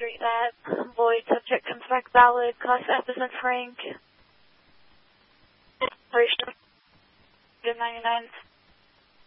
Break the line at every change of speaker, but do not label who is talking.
Street that. Void, subject comes back valid. Class F is in Frank. Operation 99.